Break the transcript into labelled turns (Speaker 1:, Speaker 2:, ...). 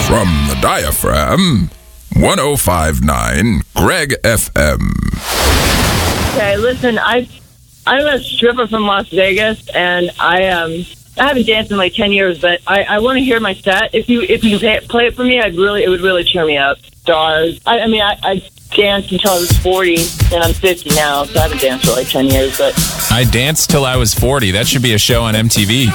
Speaker 1: From the diaphragm, 105.9 Greg FM.
Speaker 2: Okay, listen, I'm a stripper from Las Vegas, and I haven't danced in like 10 years, but I want to hear my set. If you play it for me, it would really cheer me up. Stars. I danced until I was 40, and I'm 50 now, so I haven't danced for like 10 years. But
Speaker 3: I danced till I was 40. That should be a show on MTV.